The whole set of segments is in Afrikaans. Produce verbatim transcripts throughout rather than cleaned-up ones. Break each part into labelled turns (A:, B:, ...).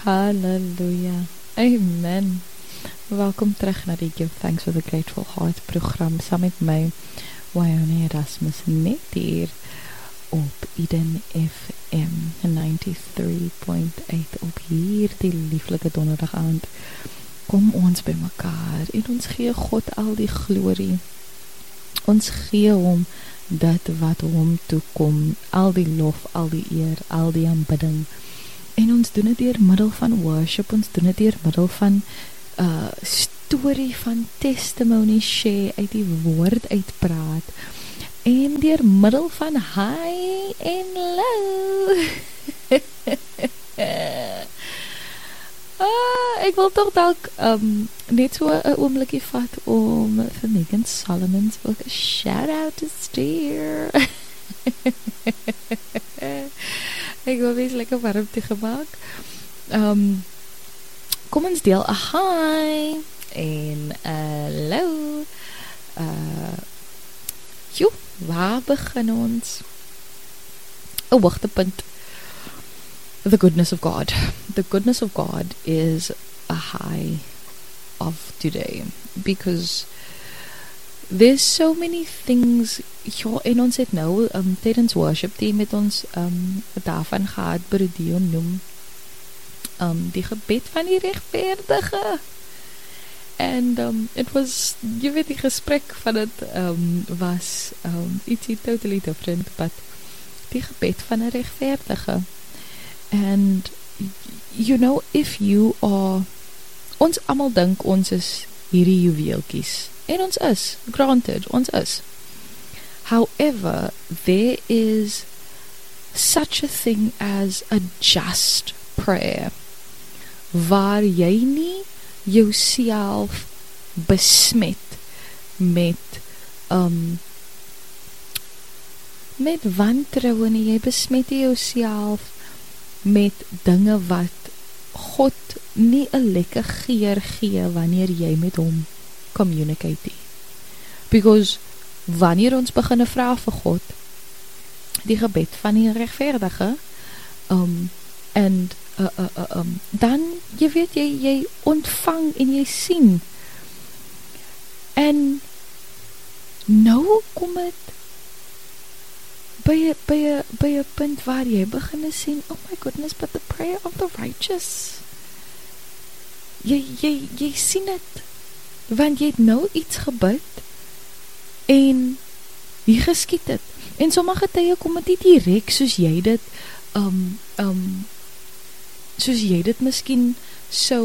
A: Hallelujah. Amen. Welkom terug na die Give Thanks with a Grateful Heart program saam met my, Wyone Erasmus, net hier op Eden F M ninety-three point eight op hierdie lieflike donderdag aand. Kom ons by mekaar en ons gee God al die glorie. Ons gee hom dit wat hom toekom, al die lof, al die eer, al die aanbidding. En ons doen het deur middel van worship, ons doen het deur middel van uh, storie, van testimony share, uit die woord uitpraat, en deur middel van hi en low. ah, ek wil toch dalk um, net so een oomlikkie vat om vir Megan Solomons ook een shout out te stuur. Ek wil wees lekker warm toegemaak. Um, kom ons deel a hi en hallo. Uh, joe, waar begin ons? Een hoogtepunt. The goodness of God. The goodness of God is a high of today. Because there's so many things, ja, en ons het nou um, tydens worship die met ons um, daarvan gehad, Brudion noem, um, die gebed van die rechtvaardige. En um, it was, jy weet die gesprek van het um, was um, ietsie totally different, but die gebed van die rechtvaardige. And, you know, if you are, ons allemaal dink ons is hierdie juweelkies. En ons is, granted, ons is. However, there is such a thing as a just prayer, waar jy nie jouself besmet met um, met wantrouwe nie, jy besmet jouself met dinge wat God nie een lekker geer gee wanneer jy met hom communicate. Because wanneer ons beginne vraag vir God, die gebed van die rechtvaardige, um, and uh, uh, uh, um, dan, jy weet, jy, jy ontvang en jy sien. En nou kom het by a, by a, by a punt waar jy beginne sien, oh my goodness, but the prayer of the righteous, jy, jy, jy sien het, want jy het nou iets gebid en hier geskiet het. En sommige tye kom het nie direct soos jy dit um, um, soos jy dit miskien so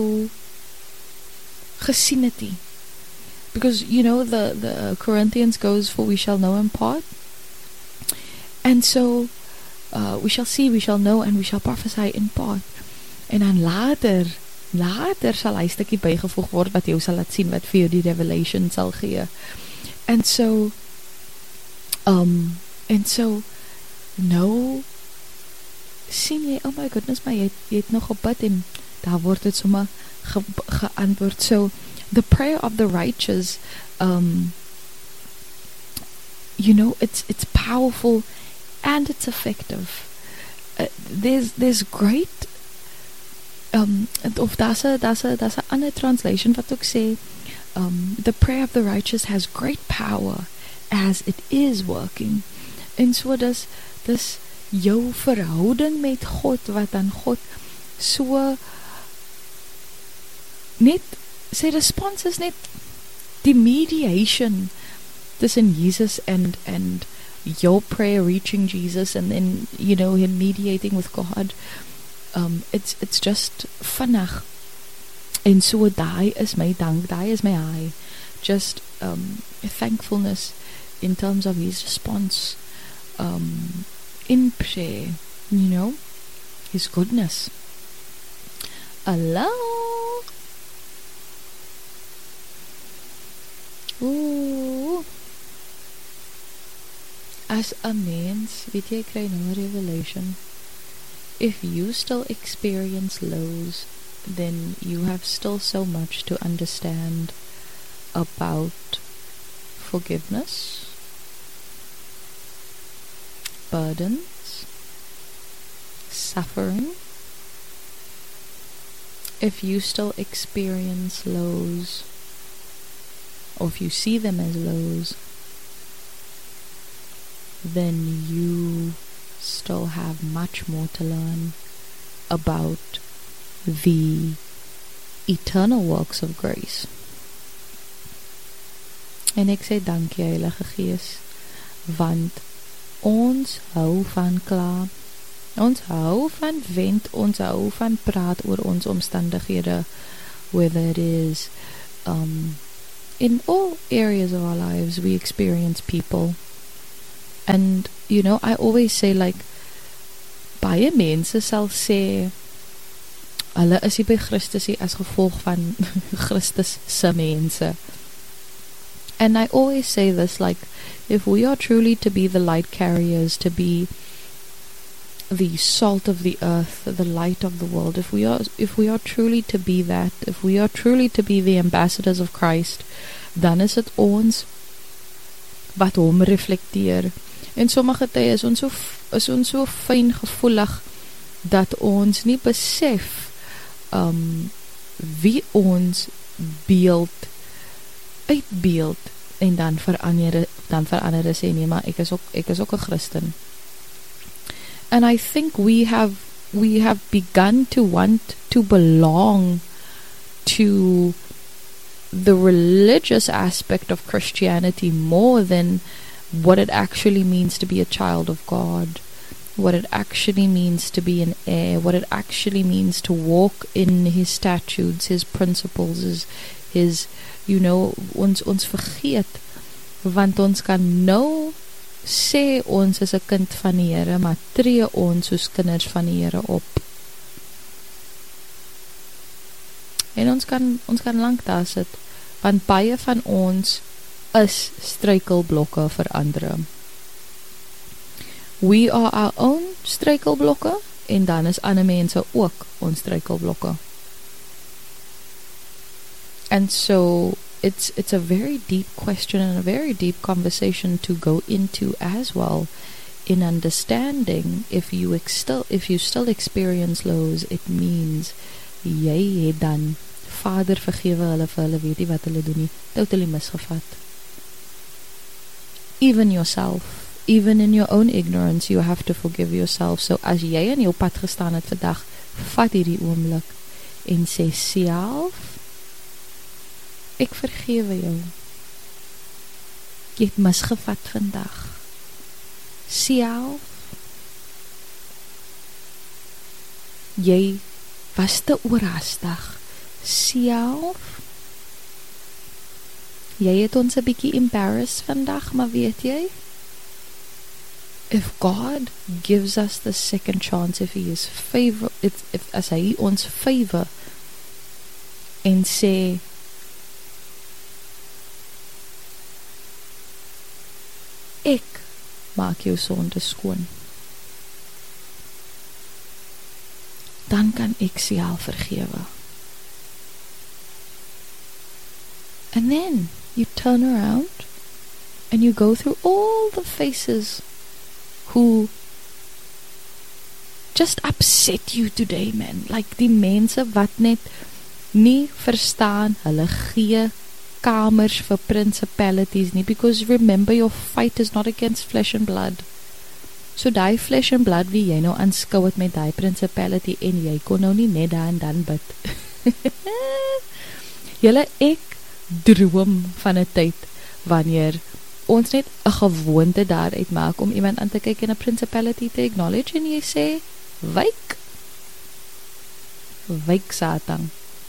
A: gesien het nie. Because, you know, the, the Corinthians goes, for we shall know in part. And so, uh, we shall see, we shall know, and we shall prophesy in part. En dan later, later sal hy stukkie bygevoeg word, wat jou sal laat sien, wat vir jou die revelation sal gee. And so, um, and so, nou, sien jy, oh my goodness, maar jy, jy het nog gebid, en daar word het sommer ge, geantwoord. So, the prayer of the righteous, um, you know, it's, it's powerful, and it's effective. Uh, there's, there's great, um, of daar's a, daar's a, daar's a ander translation wat ook sê, um, the prayer of the righteous has great power as it is working. En so dis, dis jou verhouding met God, wat aan God so, net, sy response is net, die mediation tussen Jesus and, and your prayer reaching Jesus, and then, you know, him mediating with God, um, it's, it's just vinnig. En so, daai is my dank, daai is my high, just, um, thankfulness in terms of his response, um, in prayer, you know, his goodness. Allah. Ooh. As a mens, weet jy, kry nou a revelation. If you still experience lows, then you have still so much to understand about forgiveness, burdens, suffering, if you still experience lows, or if you see them as lows, then you still have much more to learn about the eternal works of grace. En ek sê dankie Heilige Gees, want ons hou van kla, ons hou van vent, ons hou van praat oor ons omstandighede, whether it is um, in all areas of our lives we experience people. And you know, I always say, like, baie mense sal sê hulle is nie by Christus nie as gevolg van Christus se mense. And I always say this, like, if we are truly to be the light carriers, to be the salt of the earth, the light of the world, if we are if we are truly to be that, if we are truly to be the ambassadors of Christ, dan is dit ons wat hom reflekteer. En sommige tye is ons so, is ons so fyn gevoelig dat ons nie besef um, wie ons beeld uitbeeld, en dan verander dan verander sê nee, maar ek is ook ek is ook 'n Christen. And I think we have we have begun to want to belong to the religious aspect of Christianity more than what it actually means to be a child of God, what it actually means to be an heir, what it actually means to walk in His statutes, His principles, His, his you know, ons, ons vergeet, want ons kan nou sê ons is 'n kind van die Here, maar tree ons soos kinders van die Here op. En ons kan, ons kan lank daar sit, want baie van ons is struikelblokke vir ander. We are our own struikelblokke, en dan is ander mense ook ons struikelblokke. And so it's it's a very deep question and a very deep conversation to go into as well, in understanding if you ex- still if you still experience lows, it means jy het dan Vader vergewe hulle vir hulle weet nie wat hulle doen nie, totally misgevat. Even yourself, even in your own ignorance, you have to forgive yourself. So as jy in jou pad gestaan het vandag, vat hierdie oomblik en sê self, ek vergewe jou. Jy het misgevat vandag. Self, jy was te oorhaastig. Self, jy het ons 'n bietjie embarrassed vandag, maar weet jy, if God gives us the second chance, if He is favor, if, if as Hy ons favor en sê, ek maak jou sonde skoon, dan kan ek self vergewe. And then you turn around and you go through all the faces who just upset you today, man. Like die mense wat net nie verstaan, hulle gee kamers vir principalities nie, because remember, your fight is not against flesh and blood. So die flesh and blood wie jy nou aanskou het met die principality, en jy kon nou nie net daar en dan bid. Julle, ek droom van 'n tyd wanneer ons net 'n gewoonte daaruit maak om iemand aan te kyk en 'n principality te acknowledge, en jy sê, wyk, wyk Satan,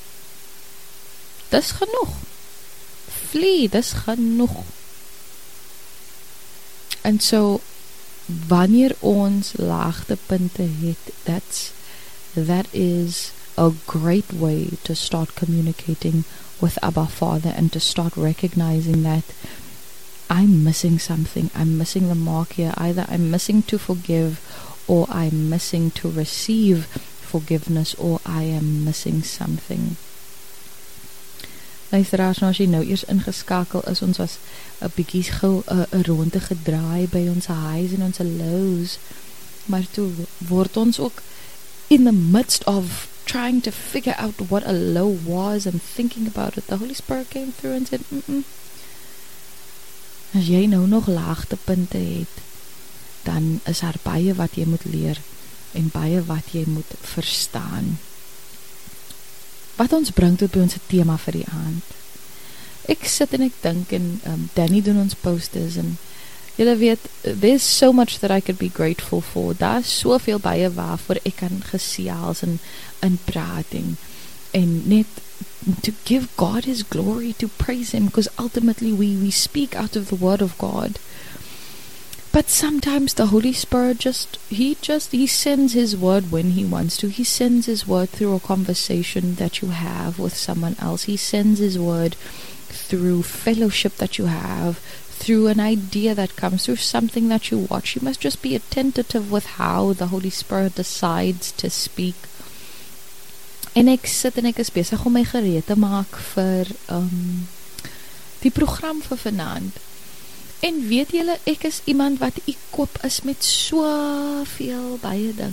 A: dis genoeg, flee, dis genoeg. En so wanneer ons laagtepunte het, that's that is a great way to start communicating with Abba Father, and to start recognizing that I'm missing something, I'm missing the mark here, either I'm missing to forgive, or I'm missing to receive forgiveness, or I am missing something. Luisteraars, nou as jy nou eers ingeskakel is, ons was 'n bietjie gou 'n ronde gedraai by ons highs en ons lows, maar toe word ons ook in the midst of trying to figure out what a low was and thinking about it, the Holy Spirit came through and said, mm-mm. As jy nou nog laagtepunte het, dan is daar baie wat jy moet leer en baie wat jy moet verstaan. Wat ons bring tot by ons thema vir die aand. Ek sit en ek dink en um, Danny doen ons posters en julle weet, there's so much that I could be grateful for. Daar is soveel baie waarvoor ek kan gesels en, en praat en, en net to give God His glory, to praise Him, because ultimately we, we speak out of the Word of God. But sometimes the Holy Spirit just, He just, He sends His Word when He wants to. He sends His Word through a conversation that you have with someone else. He sends His Word through fellowship that you have, through an idea that comes, through something that you watch. You must just be attentive with how the Holy Spirit decides to speak. En ek sit en ek is besig om my gereed te maak vir um, die program vir vanaand. En weet julle, ek is iemand wat ek kop is met soveel baie dinge.